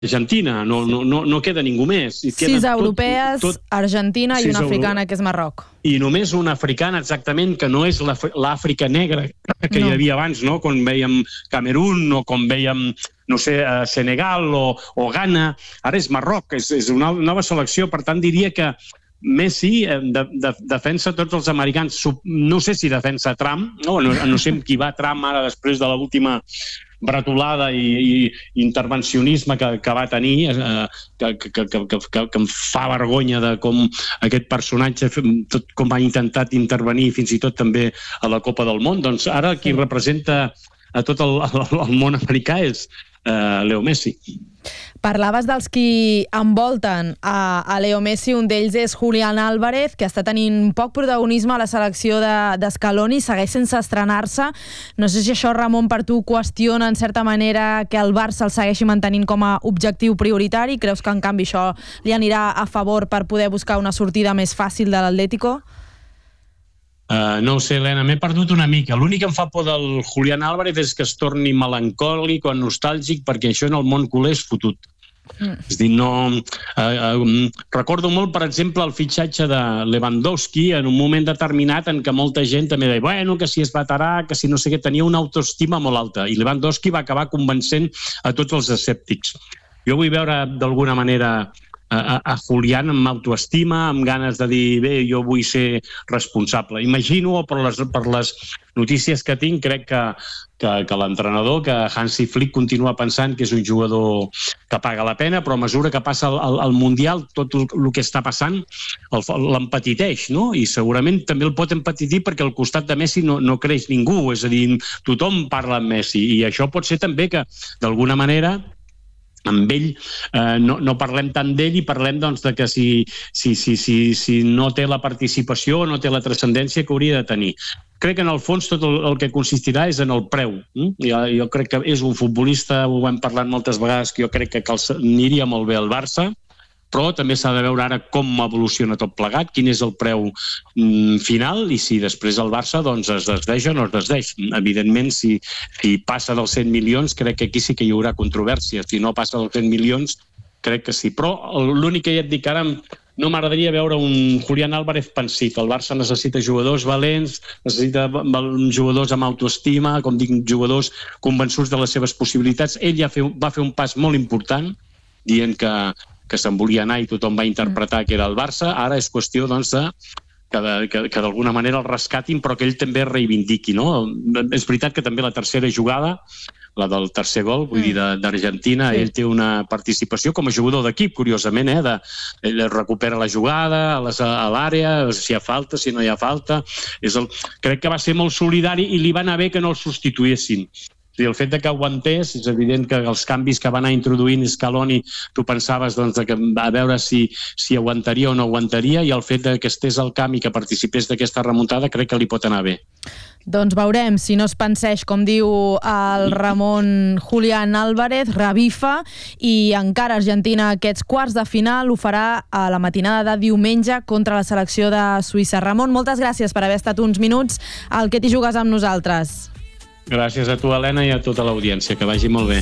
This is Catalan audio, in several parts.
Argentina, no queda ningú més. 6 europees, Argentina i una africana, que és Marroc. I només una africana, exactament, que no és l'Àfrica negra que hi havia abans, no? Quan vèiem Camerún o com vèiem, no sé, Senegal o Ghana. Ara és Marroc, és una nova selecció. Per tant, diria que Messi defensa tots els americans. No sé si defensa Trump, no sé amb qui va Trump ara després de l'última bretolada i intervencionisme que va tenir, que em fa vergonya de com aquest personatge, com ha intentat intervenir fins i tot també a la Copa del Món. Doncs ara qui representa a tot el món americà és Leo Messi. Parlaves dels qui envolten a Leo Messi, un d'ells és Julián Álvarez, que està tenint poc protagonisme a la selecció d'Scaloni, segueix sense estrenar-se. No sé si això, Ramon, per tu qüestiona en certa manera que el Barça el segueixi mantenint com a objectiu prioritari? Creus que en canvi això li anirà a favor per poder buscar una sortida més fàcil de l'Atlético? No ho sé, Helena, m'he perdut una mica. L'únic que em fa por del Julián Álvarez és que es torni melancòlic o nostàlgic, perquè això en el món culer és fotut. És a dir, recordo molt, per exemple, el fitxatge de Lewandowski en un moment determinat en què molta gent també deia, bueno, que si és veterà, que si no sé què, tenia una autoestima molt alta, i Lewandowski va acabar convencent a tots els escèptics. Jo vull veure d'alguna manera a Julián amb autoestima, amb ganes de dir, bé, jo vull ser responsable. Imagino, per les notícies que tinc, crec que l'entrenador, que Hansi Flick, continua pensant que és un jugador que paga la pena, però a mesura que passa el Mundial, tot el que està passant l'empetiteix, no? I segurament també el pot empetitir perquè al costat de Messi no creix ningú, és a dir, tothom parla amb Messi, i això pot ser també que, d'alguna manera, amb ell no parlem tant d'ell i parlem doncs de que si no té la participació o no té la transcendència que hauria de tenir. Crec que en el fons tot el que consistirà és en el preu. Jo crec que és un futbolista, ho hem parlat moltes vegades, que jo crec que aniria molt bé al Barça, però també s'ha de veure ara com evoluciona tot plegat, quin és el preu final i si després el Barça doncs, es desdeix o no es desdeix. Evidentment, si passa dels 100 milions, crec que aquí sí que hi haurà controvèrsia. Si no passa dels 100 milions, crec que sí. Però l'únic que ja et dic ara, no m'agradaria veure un Julián Álvarez pensif. El Barça necessita jugadors valents, necessita jugadors amb autoestima, com dic, jugadors convençuts de les seves possibilitats. Ell ja va fer un pas molt important, dient que se'n volia anar i tothom va interpretar que era el Barça. Ara és qüestió doncs, que d'alguna manera el rescatin, però que ell també reivindiqui. No? És veritat que també la tercera jugada, la del tercer gol, vull dir, d'Argentina, ell té una participació com a jugador d'equip, curiosament, ell recupera la jugada a l'àrea, si hi ha falta, si no hi ha falta. Crec que va ser molt solidari i li va anar bé que no el substituïssin. El fet que aguantés, és evident que els canvis que va anar introduint Scaloni, tu pensaves a veure si aguantaria o no aguantaria, i el fet que estés al camp i que participés d'aquesta remuntada crec que li pot anar bé. Doncs veurem si no es penseix, com diu el Ramon, Julián Álvarez, revifa, i encara Argentina aquests quarts de final ho farà a la matinada de diumenge contra la selecció de Suïssa. Ramon, moltes gràcies per haver estat uns minuts al Que t'hi jugues amb nosaltres. Gràcies a tu, Helena, i a tota l'audiència. Que vagi molt bé.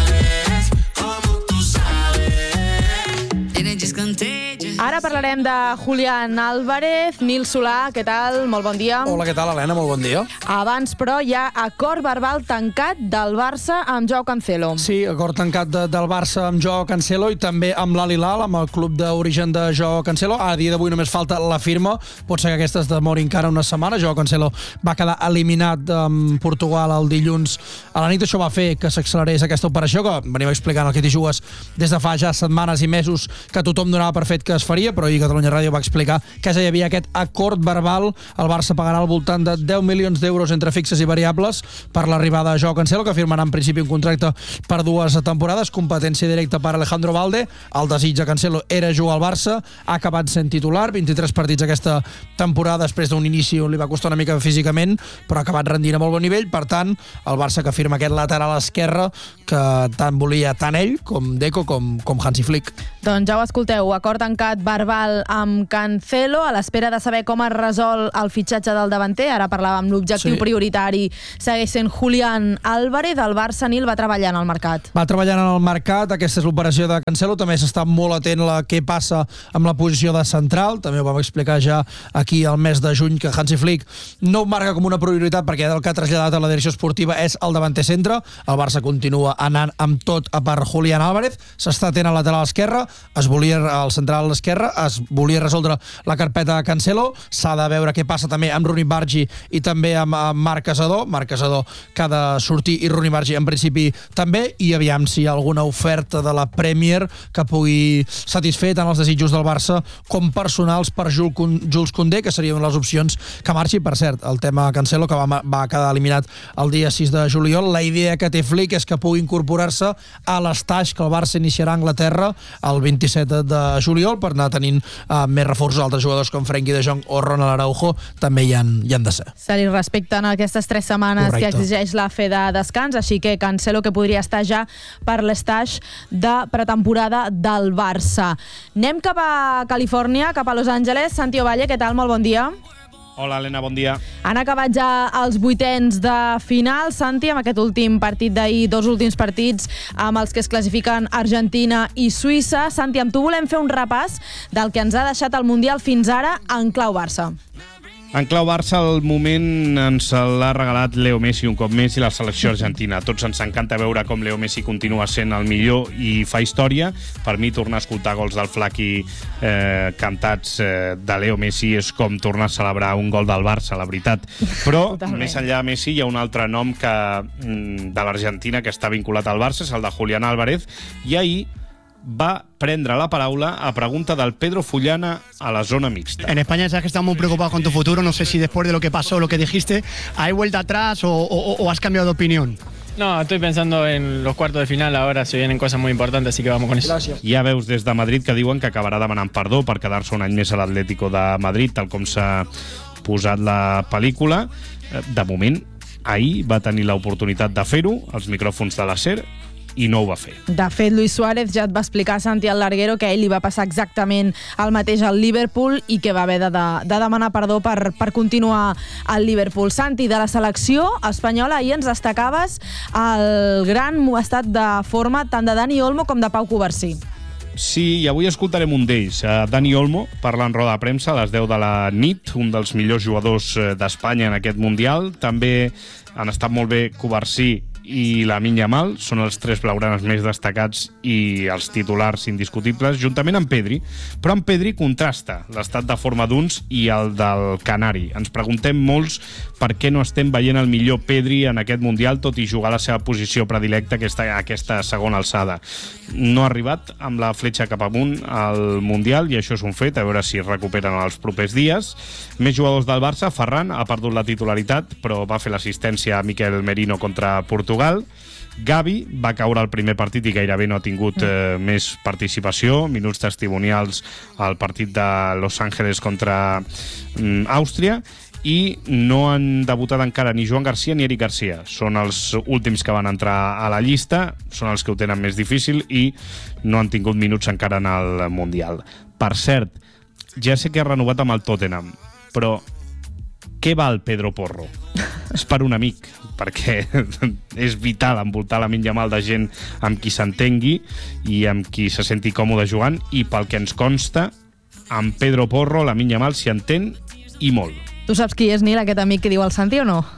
Ara parlarem de Julián Álvarez. Nil Solà, què tal? Molt bon dia. Hola, què tal, Helena? Molt bon dia. Abans, però, hi ha acord verbal tancat del Barça amb Joao Cancelo. Sí, acord tancat del Barça amb Joao Cancelo i també amb l'Al Hilal, amb el club d'origen de Joao Cancelo. A dia d'avui només falta la firma. Pot ser que aquesta es demori encara una setmana. Joao Cancelo va quedar eliminat amb Portugal el dilluns a la nit. Això va fer que s'accelerés aquesta operació, que venim explicant el Que t'hi jugues des de fa ja setmanes i mesos, que tothom donava per fet que es faria, però ahir Catalunya Ràdio va explicar que ja hi havia aquest acord verbal. El Barça pagarà al voltant de 10 milions d'euros entre fixes i variables per l'arribada de Joao Cancelo, que firmarà en principi un contracte per 2 temporades, competència directa per Alejandro Valde. El desig de Cancelo era jugar al Barça, ha acabat sent titular, 23 partits aquesta temporada després d'un inici on li va costar una mica físicament, però ha acabat rendint a molt bon nivell. Per tant, el Barça que firma aquest lateral esquerre que tant volia tant ell com Deco com Hansi Flick. Doncs ja ho escolteu, acord tancat combat verbal amb Cancelo a l'espera de saber com es resol el fitxatge del davanter. Ara parlàvem, l'objectiu prioritari segueix sent Julián Álvarez. El Barça, Nil, va treballant al mercat. Va treballant en el mercat, aquesta és l'operació de Cancelo. També s'està molt atent a què passa amb la posició de central. També ho vam explicar ja aquí al mes de juny, que Hansi Flick no ho marca com una prioritat perquè el que ha traslladat a la direcció esportiva és el davanter centre. El Barça continua anant amb tot a per Julián Álvarez. S'està atent al lateral esquerre, al central esquerre, es volia resoldre la carpeta de Cancelo. S'ha de veure què passa també amb Rooney Bargi i també amb Marc Casador. Marc Casador que ha de sortir i Rooney Bargi en principi també, i aviam si hi ha alguna oferta de la Premier que pugui satisfer tant els desitjos del Barça com personals per Jules Koundé, que serien les opcions que marxi. Per cert, el tema Cancelo, que va quedar eliminat el dia 6 de juliol. La idea que té Flick és que pugui incorporar-se a l'estatge que el Barça iniciarà a Anglaterra el 27 de juliol per anar tenint més reforços. Altres jugadors com Frenkie de Jong o Ronald Araujo també hi han de ser. Se li respecten aquestes 3 setmanes que exigeix la fe de descans, així que Cancelo que podria estar ja per l'estatge de pretemporada del Barça. Anem cap a Califòrnia, cap a Los Angeles. Santi Ovalle, què tal? Molt bon dia. Hola, Helena, bon dia. Han acabat ja els 8ens de final, Santi, amb aquest últim partit d'ahir, 2 últims partits amb els que es classifiquen Argentina i Suïssa. Santi, amb tu volem fer un repàs del que ens ha deixat el Mundial fins ara en clau Barça. En clau Barça, el moment ens l'ha regalat Leo Messi un cop més i la selecció argentina. A tots ens encanta veure com Leo Messi continua sent el millor i fa història. Per mi, tornar a escoltar gols del Flaqui cantats de Leo Messi és com tornar a celebrar un gol del Barça, la veritat. Però, més enllà de Messi, hi ha un altre nom de l'Argentina que està vinculat al Barça, és el de Julián Álvarez, i ahir va prendre la paraula a pregunta del Pedro Fullana a la zona mixta. En España sabes que estamos muy preocupados con tu futuro. No sé si después de lo que pasó, lo que dijiste, ¿hay vuelta atrás o has cambiado de opinión? No, estoy pensando en los cuartos de final. Ahora se vienen cosas muy importantes, así que vamos con eso. Hi ha veus des de Madrid que diuen que acabarà demanant perdó per quedar-se un any més a l'Atlético de Madrid, tal com s'ha posat la pel·lícula. De moment, ahir va tenir l'oportunitat de fer-ho, als micròfons de la SER, i no ho va fer. De fet, Luis Suárez ja et va explicar a Santi al Larguero que a ell li va passar exactament el mateix al Liverpool i que va haver de demanar perdó per continuar al Liverpool. Santi, de la selecció espanyola, ahir ens destacaves el gran estat de forma tant de Dani Olmo com de Pau Covarsí. Sí, i avui escoltarem un d'ells, Dani Olmo, parla en roda de premsa a les 10 de la nit, un dels millors jugadors d'Espanya en aquest Mundial. També han estat molt bé Covarsí i Lamine Yamal, són els 3 blaugranes més destacats i els titulars indiscutibles, juntament amb Pedri. Però amb Pedri contrasta l'estat de forma d'uns i el del Canari. Ens preguntem molts per què no estem veient el millor Pedri en aquest Mundial, tot i jugar a la seva posició predilecta, aquesta segona alçada. No ha arribat amb la fletxa cap amunt al Mundial, i això és un fet, a veure si es recuperen els propers dies. Més jugadors del Barça, Ferran ha perdut la titularitat, però va fer l'assistència a Mikel Merino contra Portugal. Gavi va caure al primer partit i gairebé no ha tingut més participació, minuts testimonials al partit de Los Ángeles contra Àustria, i no han debutat encara ni Joan Garcia ni Eric Garcia. Són els últims que van entrar a la llista, són els que ho tenen més difícil i no han tingut minuts encara en el Mundial. Per cert, ja sé que ha renovat amb el Tottenham, però què val Pedro Porro? És per un amic, perquè és vital envoltar Lamine Yamal de gent amb qui s'entengui i amb qui se senti còmode jugant, i pel que ens consta, amb Pedro Porro, Lamine Yamal s'hi entén i molt. Tu saps qui és, Nil, aquest amic que diu el Santi o no?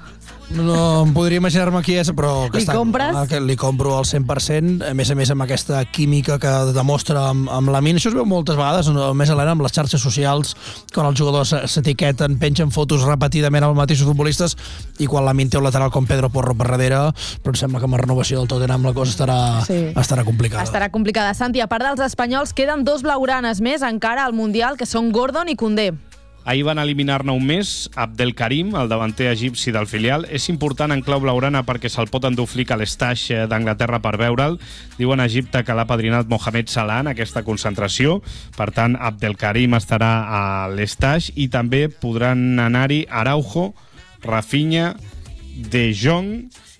No em podria imaginar-me qui és, però li compres? Li compro al 100%, a més amb aquesta química que demostra amb Lamine. Això es veu moltes vegades, més Helena, amb les xarxes socials, quan els jugadors s'etiqueten, pengen fotos repetidament amb els mateixos futbolistes, i quan Lamine té un lateral com Pedro Porro per darrere, però em sembla que amb la renovació del Tottenham la cosa estarà complicada. Estarà complicada. Santi, a part dels espanyols, queden 2 blaugranes més encara al Mundial, que són Gordon i Koundé. Ahir van eliminar-ne un més, Abdelkarim, el davanter egipci del filial. És important en clau blaugrana perquè se'l pot endur Flick a l'estatge d'Anglaterra per veure'l. Diuen a Egipte que l'ha padrinat Mohamed Salah en aquesta concentració. Per tant, Abdelkarim estarà a l'estatge i també podran anar-hi Araujo, Rafinha, De Jong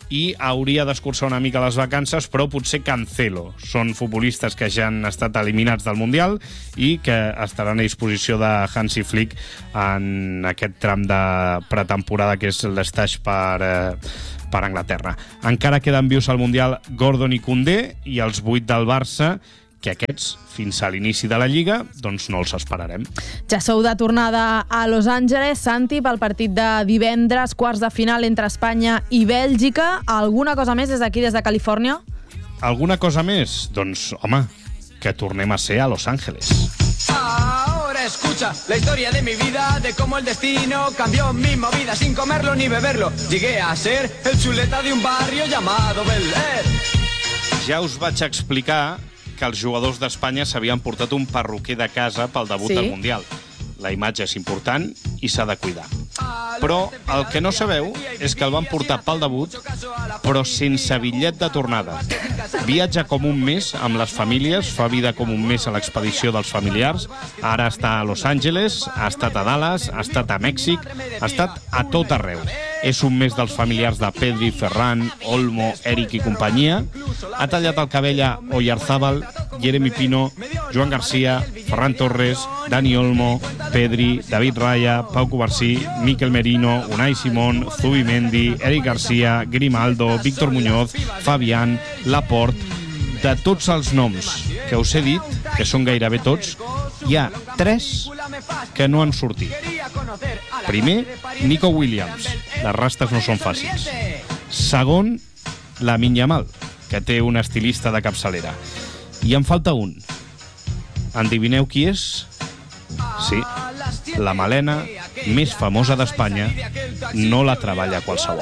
i hauria d'escurçar una mica les vacances, però potser Cancelo. Són futbolistes que ja han estat eliminats del Mundial i que estaran a disposició de Hansi Flick en aquest tram de pretemporada que és l'estage per Anglaterra. Encara queden vius al Mundial Gordon i Koundé i els 8 del Barça, que aquests, fins a l'inici de la Lliga, doncs no els esperarem. Ja sou de tornada a Los Angeles, Santi, pel partit de divendres, quarts de final entre Espanya i Bèlgica. Alguna cosa més des d'aquí, des de Califòrnia? Alguna cosa més? Doncs, home, que tornem a ser a Los Angeles. Ahora escucha la historia de mi vida, de cómo el destino cambió mi movida sin comerlo ni beberlo. Llegué a ser el chuleta de un barrio llamado Bel Air. Ja us vaig explicar que els jugadors d'Espanya s'havien portat un perruquer de casa pel debut del Mundial. La imatge és important i s'ha de cuidar. Però el que no sabeu és que el van portar pel debut, però sense bitllet de tornada. Viatja com un mes amb les famílies, fa vida com un mes a l'expedició dels familiars, ara està a Los Angeles, ha estat a Dallas, ha estat a Mèxic, ha estat a tot arreu. És un mes dels familiars de Pedri, Ferran, Olmo, Eric i companyia. Ha tallat el cabell a Oyarzábal, Jeremy Pino, Joan Garcia, Ferran Torres, Dani Olmo, Pedri, David Raya, Pau Covarsí, Mikel Merino, Unai Simón, Zubimendi, Eric Garcia, Grimaldo, Víctor Muñoz, Fabián, Laporte. De tots els noms que us he dit, que són gairebé tots, hi ha 3 que no han sortit. Primer, Nico Williams. Les rastes no són fàcils. Segon, Lamine Yamal, que té un estilista de capçalera. I en falta un. Endevineu qui és? Sí, la melena més famosa d'Espanya no la treballa qualsevol.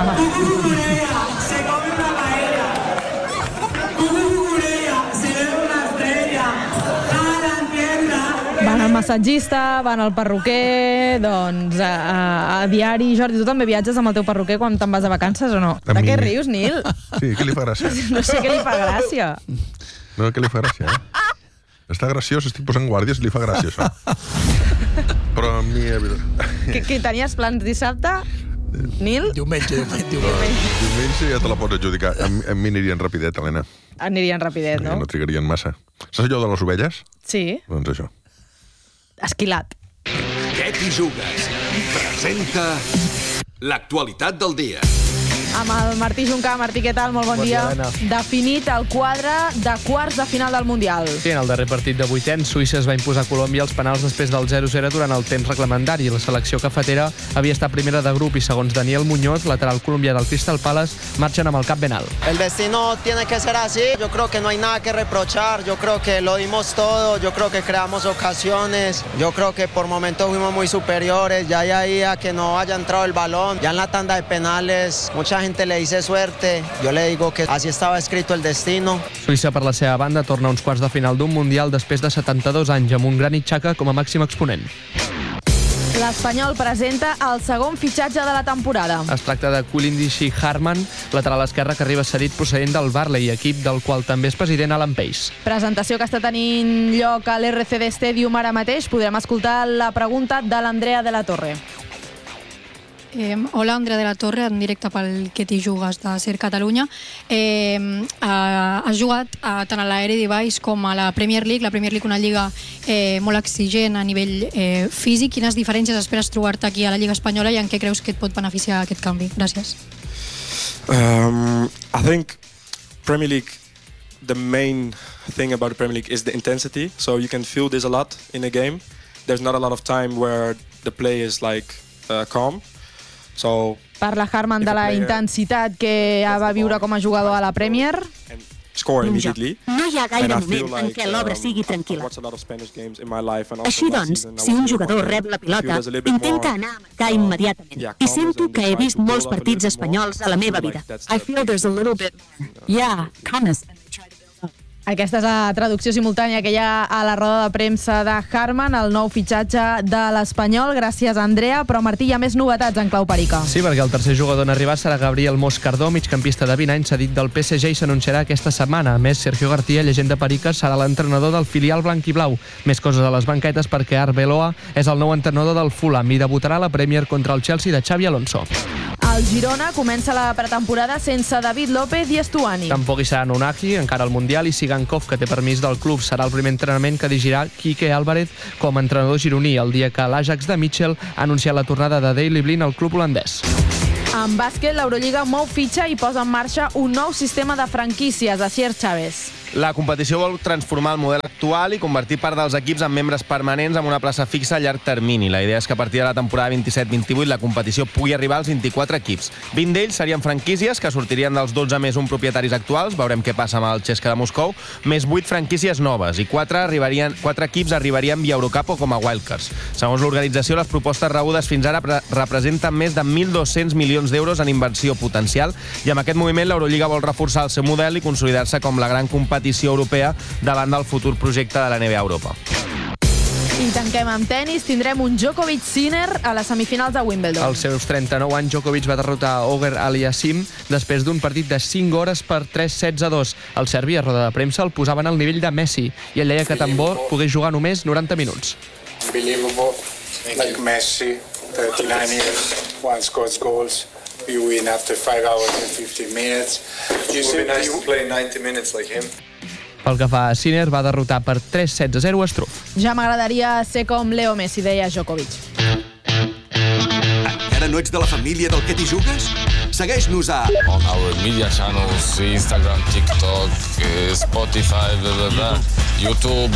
Van al massatgista, van al perruquer, doncs a diari. Jordi, tu també viatges amb el teu perruquer quan te'n vas de vacances o no? De què rius, Nil? Sí, què li fa gràcia? No sé què li fa gràcia. No, què li fa gràcia, Està graciós, estic posant guàrdies i li fa gràcia, això. Però a mi... Què tenies plans dissabte? Nil? Diumenge. Diumenge ja te la pots adjudicar. A mi anirien rapidet, Helena. Anirien rapidet, no? No trigarien massa. Saps allò de les ovelles? Sí. Doncs això. Esquilat. Què t'hi jugues? Presenta l'actualitat del dia. Amb el Martí Juncà. Martí, què tal? Molt bon dia. Definit el quadre de quarts de final del Mundial. Sí, en el darrer partit de vuitens, Suïssa es va imposar a Colòmbia als penals després del 0-0 durant el temps reglamentari. La selecció cafetera havia estat primera de grup i, segons Daniel Muñoz, lateral colombià del Crystal Palace, marxen amb el cap ben alt. El destino tiene que ser así. Yo creo que no hay nada que reprochar. Yo creo que lo dimos todo. Yo creo que creamos ocasiones. Yo creo que por momentos fuimos muy superiores. Ya ahí a que no haya entrado el balón. Ya en la tanda de penales, mucha gente le dice suerte. Yo le digo que así estaba escrito el destino. Suïssa, per la seva banda, torna a uns quarts de final d'un Mundial després de 72 anys, amb un Granit Xhaka com a màxim exponent. L'Espanyol presenta el segon fitxatge de la temporada. Es tracta de Kulindisi Harman, lateral esquerre que arriba cedit procedent del Barley, equip del qual també és president Alan Pace. Presentació que està tenint lloc a l'RCD Stadium ara mateix. Podrem escoltar la pregunta de l'Andrea de la Torre. Hola, Andrea de la Torre, en directe pel Que t'hi jugues de Ser Catalunya. Has jugat tant a l'Eredivisie com a la Premier League. La Premier League, una lliga molt exigent a nivell físic. Quines diferències esperes trobar-te aquí a la Lliga Espanyola i en què creus que et pot beneficiar aquest canvi? Gràcies. I think Premier League, the main thing about the Premier League is the intensity. So you can feel this a lot in a game. There's not a lot of time where the play is like calm. Parla Harman de la intensitat que va viure com a jugador a la Premier. No hi ha gaire moment en què l'obra sigui tranquil·la. Així doncs, si un jugador rep la pilota, intenta anar a marcar immediatament. I sento que he vist molts partits espanyols a la meva vida. I feel there's a little bit, calmness. Aquesta és la traducció simultània que hi ha a la roda de premsa de Harman, el nou fitxatge de l'Espanyol. Gràcies, Andrea. Però, Martí, hi ha més novetats en clau perica. Sí, perquè el tercer jugador en arribar serà Gabriel Moscardó, migcampista de 20 anys, cedit del PSG, i s'anunciarà aquesta setmana. A més, Sergio García, llegenda perica, serà l'entrenador del filial blanquiblau. Més coses a les banquetes perquè Arbeloa és el nou entrenador del Fulham i debutarà a la Premier contra el Chelsea de Xabi Alonso. El El Girona comença la pretemporada sense David López i Estuani. Tampoc hi serà Nunagi, encara al Mundial, i Sigankov, que té permís del club. Serà el primer entrenament que dirigirà Quique Álvarez com a entrenador gironí, el dia que l'Ajax de Mitchell ha anunciat la tornada de Daley Blind al club holandès. En bàsquet, l'Eurolliga mou fitxa i posa en marxa un nou sistema de franquícies. Asier Chávez. La competició vol transformar el model actual i convertir part dels equips en membres permanents amb una plaça fixa a llarg termini. La idea és que a partir de la temporada 27-28 la competició pugui arribar als 24 equips. 20 d'ells serien franquícies que sortirien dels 12 més 1 propietaris actuals, veurem què passa amb el CSKA de Moscou, més 8 franquícies noves i 4 equips arribarien via Eurocup o com a wildcards. Segons l'organització, les propostes rebudes fins ara representen més de 1.200 milions d'euros en inversió potencial i amb aquest moviment l'Eurolliga vol reforçar el seu model i consolidar-se com la gran competició europea davant del futur projecte de la NBA a Europa. I tanquem amb tenis. Tindrem un Djokovic-Sinner a les semifinals de Wimbledon. Als seus 39 anys, Djokovic va derrotar Auger Aliassime després d'un partit de 5 hores per 3-7-2. El serbi, a roda de premsa, el posaven al nivell de Messi i ell deia que tan bo pogués jugar només 90 minuts. Unbelievable, like Messi, 39 years, one scores goals. You win after 5 hours and 15 minutes. It would be nice to play 90 minutes like him. Pel que fa a Sinner, va derrotar per 3-7-0 a Struff. Ja m'agradaria ser com Leo Messi, deia Djokovic. Encara no ets de la família del Que t'hi jugues? Segueix-nos a... On our media channels, Instagram, TikTok, Spotify, YouTube,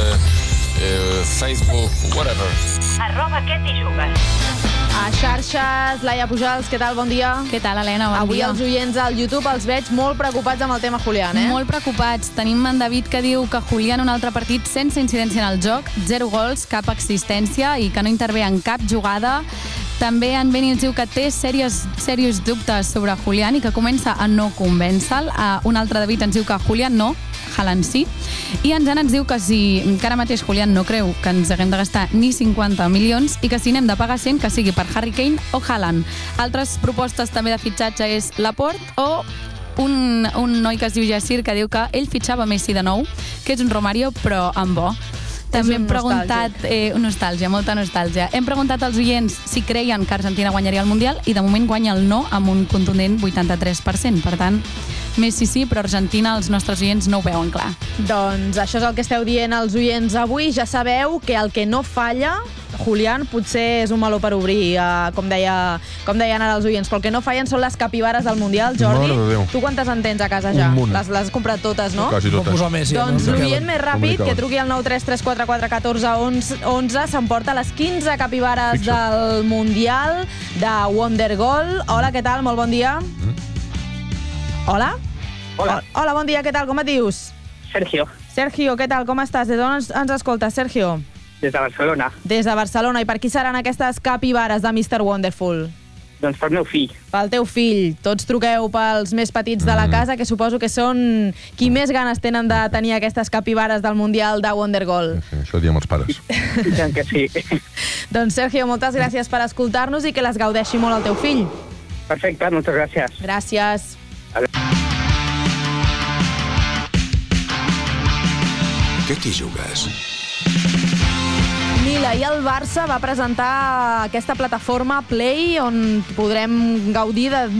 Facebook, whatever. @Que t'hi jugues. A xarxes, Laia Pujals, què tal? Bon dia. Què tal, Helena? Bon Avui dia. els oients al YouTube els veig molt preocupats amb el tema Julián, eh? Molt preocupats. Tenim en David que diu que Julián un altre partit sense incidència en el joc, 0 gols, cap existència i que no intervé en cap jugada. També en Beni ens diu que té serios dubtes sobre Julián i que comença a no convèncer-lo. Un altre David ens diu que Julián no, Haaland sí. I en Jan ens diu que si ara mateix Julián no creu que ens haguem de gastar ni 50 milions i que si n'hem de pagar 100 que sigui per Harry Kane o Haaland. Altres propostes també de fitxatge és Laporte o un noi que es diu Yassir que diu que ell fitxava Messi de nou, que és un Romario però en bo. També hem preguntat... Nostàlgia, molta nostàlgia. Hem preguntat als oients si creien que Argentina guanyaria el Mundial i de moment guanya el no amb un contundent 83%. Per tant, Messi sí, però Argentina els nostres oients no ho veuen clar. Doncs això és el que esteu dient als oients avui. Ja sabeu que el que no falla, Julián, potser és un meló per obrir, com deien ara els oients, però el que no fallen són les capibares del Mundial, Jordi. Tu quantes en tens a casa ja? Les has comprat totes, no? Quasi totes. Doncs l'oient més ràpid, que truqui al 933441411, s'emporta les 15 capibares del Mundial de Wondergoal. Hola, què tal? Molt bon dia. Hola? Hola, bon dia, què tal? Com et dius? Sergio. Sergio, què tal? Com estàs? Des d'on ens escoltes, Sergio? Des de Barcelona. Des de Barcelona. I per qui seran aquestes capibares de Mr. Wonderful? Doncs pel meu fill. Pel teu fill. Tots truqueu pels més petits de la casa, que suposo que són qui més ganes tenen de tenir aquestes capibares del Mundial de Wondergoal. Això diem els pares. Tant que sí. Doncs, Sergio, moltes gràcies per escoltar-nos i que les gaudeixi molt el teu fill. Perfecte, moltes gràcies. Gràcies. Què t'hi jugues? Mila i el Barça va presentar aquesta plataforma Play on podrem gaudir ja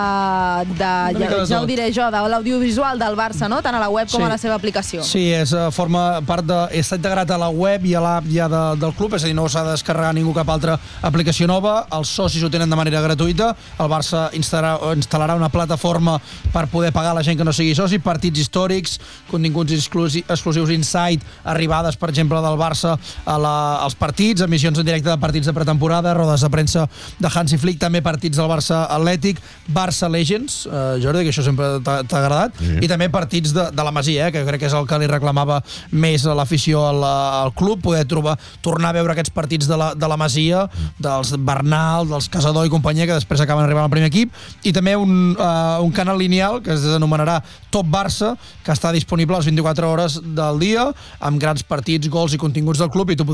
ho diré jo, de l'audiovisual del Barça, no? Tant a la web com a la seva aplicació. Sí, forma part està integrat a la web i a l'app ja del club, és a dir, no s'ha de descarregar ningú cap altra aplicació nova, els socis ho tenen de manera gratuïta, el Barça instal·larà una plataforma per poder pagar a la gent que no sigui soci, partits històrics, continguts exclusius Insight, arribades, per exemple, del Barça als partits, emissions en directe de partits de pretemporada, rodes de premsa de Hansi Flick, també partits del Barça Atlètic, Barça Legends, Jordi, que això sempre t'ha agradat, i també partits de la Masia, que crec que és el que li reclamava més a l'afició al club, poder tornar a veure aquests partits de la Masia, dels Bernal, dels Casador i companyia, que després acaben arribant al primer equip, i també un canal lineal que es denominarà Top Barça, que està disponible a les 24 hores del dia, amb grans partits, gols i continguts del club, i tu podràs arribar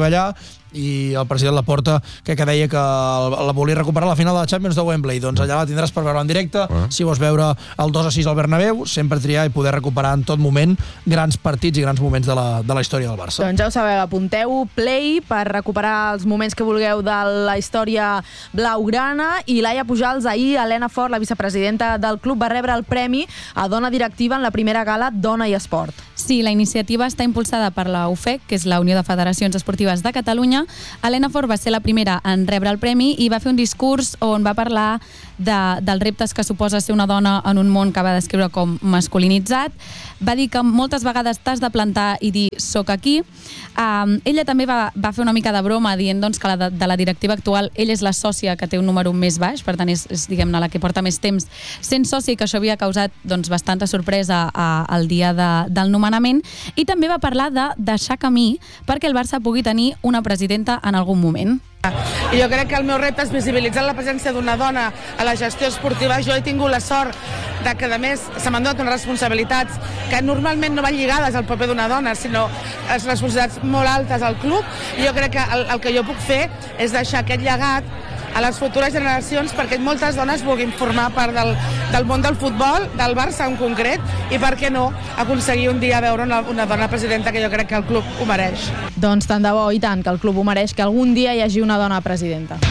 allà, i el president Laporta que deia que la volia recuperar a la final de la Champions de Wembley. Doncs allà la tindràs per veure en directe. Si vols veure el 2-6 al Bernabéu, sempre triar i poder recuperar en tot moment grans partits i grans moments de la història del Barça. Doncs ja ho sabeu, apunteu Play per recuperar els moments que vulgueu de la història blaugrana. I Laia Pujals, ahir Helena Fort, la vicepresidenta del club, va rebre el premi a Dona Directiva en la primera gala Dona i Esport. Sí, la iniciativa està impulsada per la UFEC, que és la Unió de Federacions Esportives de Catalunya. Helena Fort va ser la primera en rebre el premi i va fer un discurs on va parlar dels reptes que suposa ser una dona en un món que va descriure com masculinitzat. Va dir que moltes vegades t'has de plantar i dir soc aquí. Ella també va fer una mica de broma dient doncs, que de la directiva actual ella és la sòcia que té un número més baix, per tant és diguem-ne la que porta més temps sent sòcia, i que això havia causat doncs, bastanta sorpresa al dia del nomenament. I també va parlar de deixar camí perquè el Barça pugui tenir una presidenta en algun moment. I jo crec que el meu repte és visibilitzar la presència d'una dona a la gestió esportiva. Jo he tingut la sort de que, a més, se m'han donat unes responsabilitats que normalment no van lligades al paper d'una dona, sinó les responsabilitats molt altes al club. I jo crec que el que jo puc fer és deixar aquest llegat a les futures generacions perquè moltes dones vulguin formar part del món del futbol, del Barça en concret, i per què no aconseguir un dia veure una dona presidenta, que jo crec que el club ho mereix. Doncs tant de bo, i tant, que el club ho mereix, que algun dia hi hagi una dona presidenta.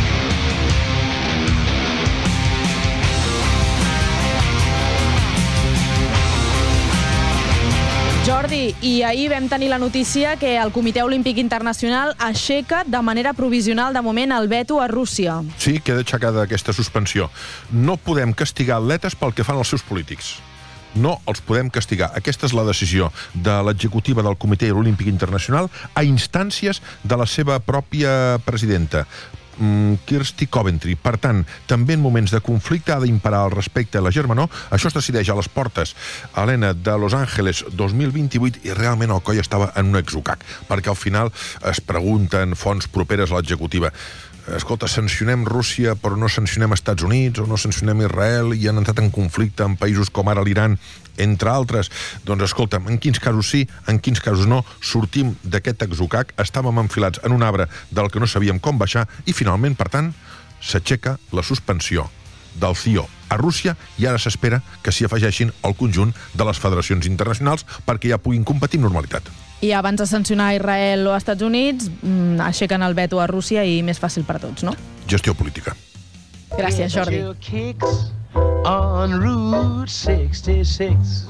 Jordi, i ahir vam tenir la notícia que el Comitè Olímpic Internacional aixeca de manera provisional de moment el veto a Rússia. Sí, queda aixecada aquesta suspensió. No podem castigar atletes pel que fan els seus polítics. No els podem castigar. Aquesta és la decisió de l'executiva del Comitè Olímpic Internacional a instàncies de la seva pròpia presidenta, Kirsty Coventry. Per tant, també en moments de conflicte ha d'imparar el respecte a la germanor. Això es decideix a les portes, Helena, de Los Angeles 2028, i realment el coll estava en un exocac, perquè al final es pregunten fonts properes a l'executiva: escolta, sancionem Rússia però no sancionem Estats Units o no sancionem Israel, i han entrat en conflicte amb països com ara l'Iran, entre altres. Doncs escolta'm, en quins casos sí, en quins casos no, sortim d'aquest exocac, estàvem enfilats en un arbre del que no sabíem com baixar, i finalment, per tant, s'aixeca la suspensió del CIO a Rússia, i ara s'espera que s'hi afegeixin el conjunt de les federacions internacionals perquè ja puguin competir amb normalitat. I abans de sancionar Israel o Estats Units, aixequen el veto a Rússia i més fàcil per a tots, no? Gestió política. Gràcies, Jordi. On Route 66.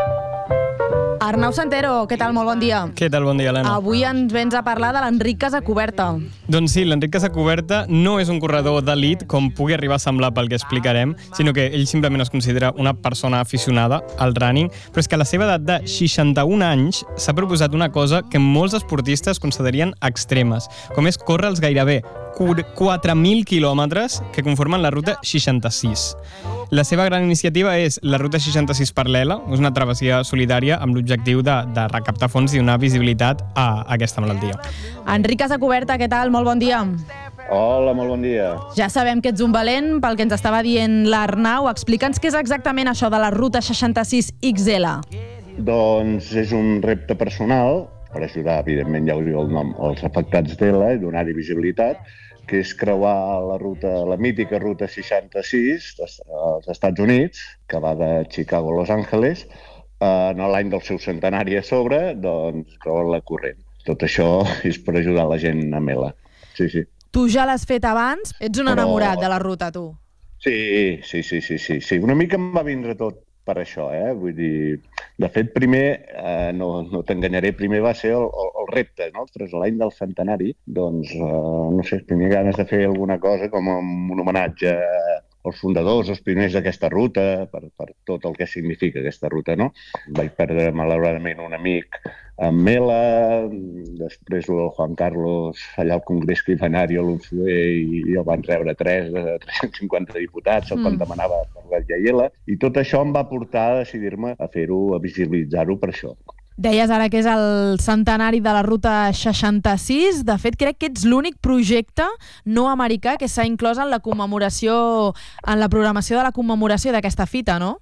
Arnau Santero, què tal? Molt bon dia. Què tal? Bon dia, Helena. Avui ens vens a parlar de l'Enric Casacuberta. Doncs sí, l'Enric Casacuberta no és un corredor d'elit, com pugui arribar a semblar pel que explicarem, sinó que ell simplement es considera una persona aficionada al running, però és que a la seva edat de 61 anys s'ha proposat una cosa que molts esportistes considerarien extremes, com és córrer els gairebé 4.000 quilòmetres que conformen la Ruta 66. La seva gran iniciativa és la Ruta 66 Paral·lela, és una travessia solidària amb l'objectiu de recaptar fons i donar visibilitat a aquesta malaltia. Enric Casacuberta, què tal? Molt bon dia. Hola, molt bon dia. Ja sabem que ets un valent, pel que ens estava dient l'Arnau. Explica'ns què és exactament això de la Ruta 66 XL. Doncs és un repte personal per ajudar, evidentment, ja ho diu el nom, els afectats d'ELA i donar-hi visibilitat, que és creuar la mítica Ruta 66 als Estats Units, que va de Chicago a Los Angeles, en l'any del seu centenari a sobre, doncs creuar-la corrent. Tot això és per ajudar la gent amb ELA. Sí, sí. Tu ja l'has fet abans? Ets un enamorat de la ruta, tu. Sí. Una mica em va vindre tot per això, vull dir, de fet, primer, no t'enganyaré, primer va ser el repte, no? Ostres, l'any del centenari, doncs, no sé, primer ganes de fer alguna cosa com un homenatge als fundadors, als pioners d'aquesta ruta, per tot el que significa aquesta ruta, no? Vaig perdre, malauradament, un amic amb ELA, després el Juan Carlos allà al Congrés que hi va anar-hi a l'UNFUE i el van rebre 3 de 350 diputats, el quan demanava per la ELA, i tot això em va portar a decidir-me a fer-ho, a visibilitzar-ho per això. Deies ara que és el centenari de la Ruta 66. De fet, crec que ets l'únic projecte no americà que s'ha inclòs en la commemoració, en la programació de la commemoració d'aquesta fita, no?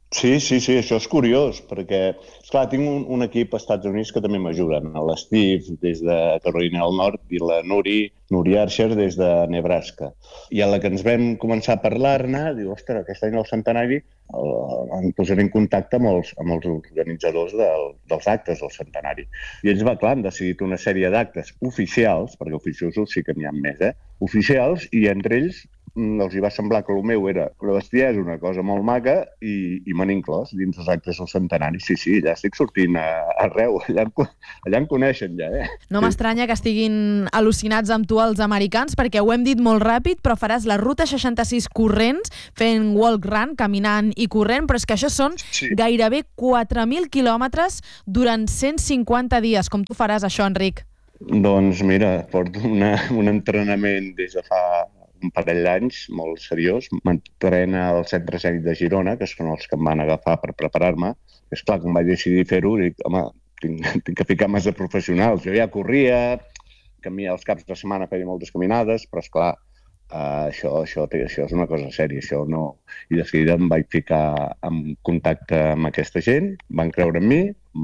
Sí, això és curiós, perquè, esclar, tinc un equip als Estats Units que també m'ajuden, l'Steve des de Carolina del Nord i la Nuri Archer des de Nebraska. I a la que ens vam començar a parlar-ne, diu, ostres, aquest any al centenari em posaré en contacte amb els organitzadors dels actes del centenari. I ells, clar, han decidit una sèrie d'actes oficials, perquè oficiosos sí que n'hi ha més, oficials, i entre ells els hi va semblar que el meu era la bestiesa, una cosa molt maca, i m'han inclòs dins els actes del centenari. Sí, ja estic sortint arreu, allà em coneixen ja, No m'estranya que estiguin al·lucinats amb tu els americans, perquè ho hem dit molt ràpid, però faràs la ruta 66 corrents, fent walk run, caminant i corrent, però és que això són gairebé 4.000 quilòmetres durant 150 dies. Com tu faràs això, Enric? Doncs mira, porto un entrenament des de fa un parell d'anys, molt seriós. M'entrena al Centre Escènic de Girona, que són els que em van agafar per preparar-me. És clar, quan vaig decidir fer-ho, dic, home, tinc que ficar més de professionals. Jo ja corria, els caps de setmana feia moltes caminades, però esclar, això és una cosa sèria, això no... I de seguida em vaig ficar en contacte amb aquesta gent, van creure en mi,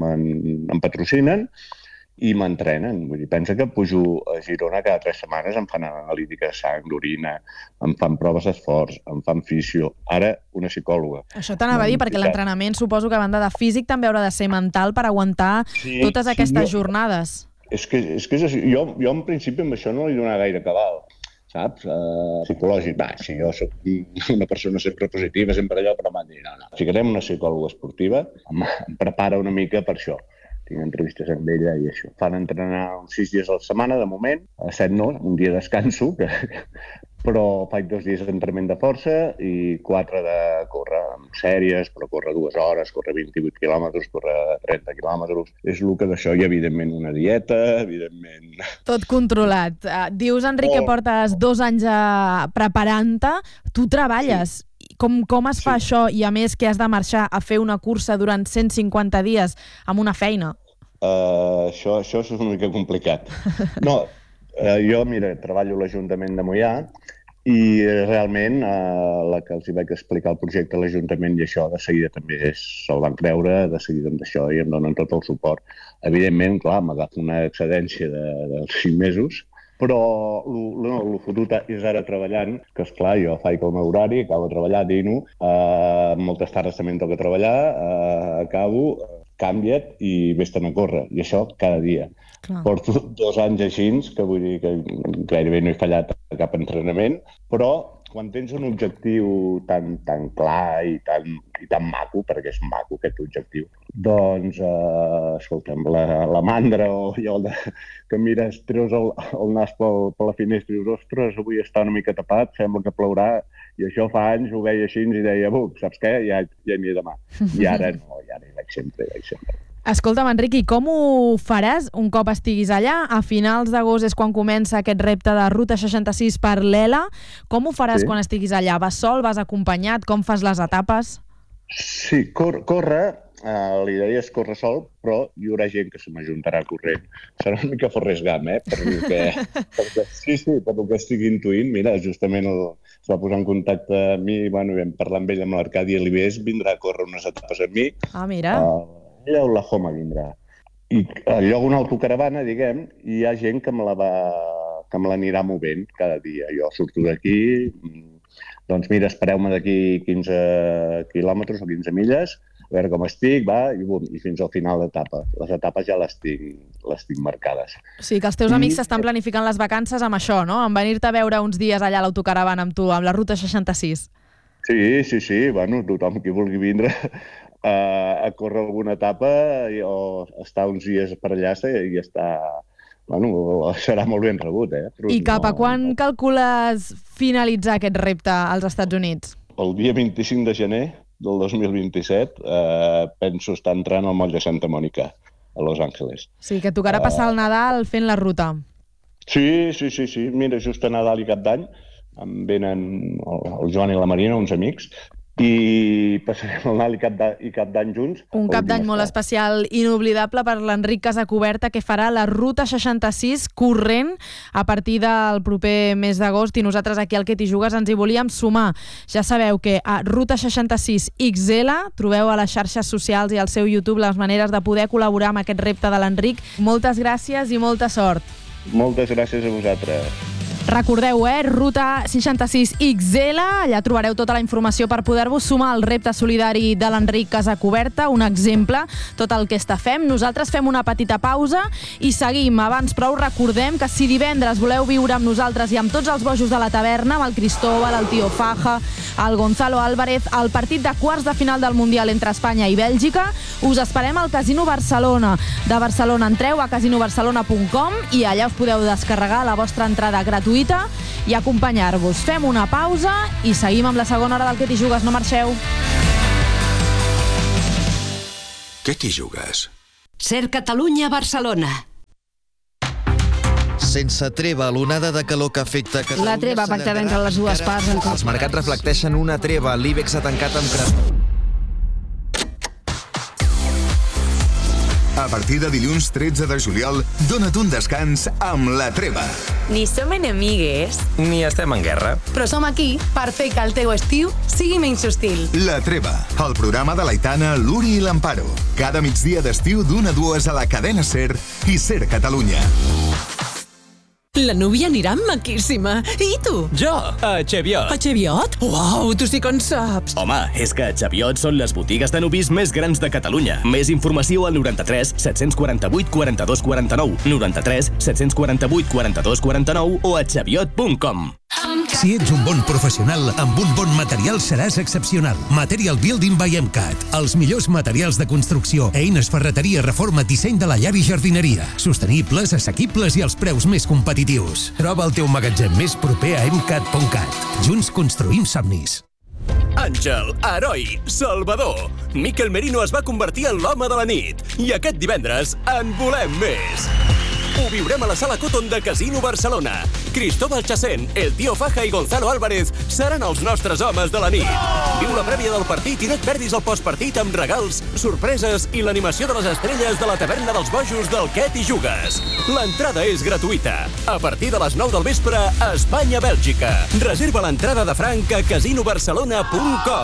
em patrocinen, i m'entrenen. Vull dir, pensa que pujo a Girona cada 3 setmanes, em fan analítica de sang, d'orina, em fan proves d'esforç, em fan fisio, ara una psicòloga. Això t'anava a dir, perquè l'entrenament suposo que a banda de físic també haurà de ser mental per aguantar totes aquestes jornades. És que és així. Jo en principi amb això no li donava gaire cabal, saps? Psicològic, si jo soc una persona sempre positiva, sempre allò, però m'han dit, no. Ficarem una psicòloga esportiva, em prepara una mica per això. Tinc entrevistes amb ella i això. Fan entrenar uns 6 dies a la setmana, de moment, a 7 no, un dia descanso, però faig 2 dies d'entrenament de força i 4 de córrer amb sèries, però córrer 2 hores, córrer 28 quilòmetres, córrer 30 quilòmetres. És el que d'això, i evidentment una dieta, evidentment... Tot controlat. Dius, Enric, que portes 2 anys preparant-te. Tu treballes. Com es fa això, i a més que has de marxar a fer una cursa durant 150 dies amb una feina? Això és una mica complicat. No, jo, mira, treballo a l'Ajuntament de Moià i realment la que els hi vaig explicar el projecte a l'Ajuntament i això de seguida també se'l van creure, de seguida amb això i em donen tot el suport. Evidentment, clar, m'agafo una excedència de 5 mesos, però el fotut és ara treballant, que esclar, jo faig el meu horari, acabo de treballar, dino, moltes tardes també em toca treballar, acabo, canvia't i vés-te'n a córrer, i això cada dia. Porto 2 anys així, que vull dir que gairebé no he fallat a cap entrenament, però quan tens un objectiu tan clar i tan maco, perquè és maco aquest objectiu, doncs, escolta'm, la mandra o allò que mires, treus el nas per la finestra i dius, ostres, avui està una mica tapat, sembla que plourà, i això fa anys ho veia així i deia, saps què? Ja n'hi he demà. I ara no, i ara hi vaig sempre. Escolta'm, Enric, i com ho faràs un cop estiguis allà? A finals d'agost és quan comença aquest repte de Ruta 66 per l'ELA. Com ho faràs quan estiguis allà? Vas sol, vas acompanyat? Com fas les etapes? Sí, córrer, l'idea és córrer sol, però hi haurà gent que se m'ajuntarà corrent. Serà una mica Forrest Gump, per el que estic intuint. Mira, justament es va posar en contacte amb mi, i vam parlar amb ell, amb l'Arcadi Alibés, vindrà a córrer unes etapes amb mi. Ah, mira. Ella a Oklahoma vindrà. I allò una autocaravana, diguem, i hi ha gent que me l'anirà movent cada dia. Jo surto d'aquí, doncs mira, espereu-me d'aquí 15 quilòmetres o 15 milles, a veure com estic, i fins al final d'etapa. Les etapes ja les tinc marcades. O sigui que els teus amics s'estan planificant les vacances amb això, no? En venir-te a veure uns dies allà a l'autocaravana amb tu, amb la Ruta 66. Sí, tothom qui vulgui vindre a córrer alguna etapa o estar uns dies per allà i serà molt ben rebut. I cap a quan calcules finalitzar aquest repte als Estats Units? El dia 25 de gener del 2027 penso estar entrant al moll de Santa Mònica, a Los Angeles. Sí, que tocarà passar el Nadal fent la ruta. Sí. Mira, just a Nadal i Cap d'Any em venen el Joan i la Marina, uns amics, i passarem el Nadal i Cap d'Any junts. Un Cap d'Any molt especial, inoblidable per l'Enric Casacuberta, que farà la Ruta 66 corrent a partir del proper mes d'agost, i nosaltres aquí al Que t'hi jugues ens hi volíem sumar. Ja sabeu que a Ruta 66 XL trobeu a les xarxes socials i al seu YouTube les maneres de poder col·laborar amb aquest repte de l'Enric. Moltes gràcies i molta sort. Moltes gràcies a vosaltres. Recordeu, Ruta 66 XL, allà trobareu tota la informació per poder-vos sumar al repte solidari de l'Enric Casacuberta, un exemple, tot el que està fent. Nosaltres fem una petita pausa i seguim. Abans, però, us recordem que si divendres voleu viure amb nosaltres i amb tots els bojos de la taverna, amb el Cristóbal, el Tío Faja, el Gonzalo Álvarez, el partit de quarts de final del Mundial entre Espanya i Bèlgica, us esperem al Casino Barcelona. De Barcelona entreu a casinobarcelona.com i allà us podeu descarregar la vostra entrada gratuïta i acompanyar-vos. Fem una pausa i seguim amb la segona hora del Que t'hi jugues. No marxeu. Què t'hi jugues? Ser Catalunya Barcelona. Sense treva, l'onada de calor que afecta Catalunya... La treva pactada entre les dues parts. Els mercats reflecteixen una treva. L'IBEX ha tancat amb... A partir de dilluns 13 de juliol, dona't un descans amb La Treva. Ni som enemigues, ni estem en guerra, però som aquí per fer que el teu estiu sigui menys hostil. La Treva, el programa de l'Aitana, l'Uri i l'Amparo. Cada migdia d'estiu d'1 a 2 a la cadena SER i SER Catalunya. La núvia anirà maquíssima. I tu? Jo, a Cheviot. A Cheviot? Uau, tu sí que en saps. Home, és que a Cheviot són les botigues de nuvis més grans de Catalunya. Més informació al 93 748 42 49, 93 748 42 49 o a cheviot.com. Si ets un bon professional, amb un bon material seràs excepcional. Material Building by MCAT. Els millors materials de construcció, eines, ferreteria, reforma, disseny de la llar i jardineria. Sostenibles, assequibles i als preus més competitius. Troba el teu magatzem més proper a MCAT.cat. Junts construïm somnis. Àngel, heroi, salvador. Miquel Merino es va convertir en l'home de la nit. I aquest divendres en volem més. Ho viurem a la Sala Cotton de Casino Barcelona. Cristóbal Chacén, el Tío Faja i Gonzalo Álvarez seran els nostres homes de la nit. Viu la prèvia del partit i no et perdis el postpartit amb regals, sorpreses i l'animació de les estrelles de la taverna dels bojos del Que t'hi jugues. L'entrada és gratuïta. A partir de les 9 del vespre, Espanya-Bèlgica. Reserva l'entrada de franc a casinobarcelona.com.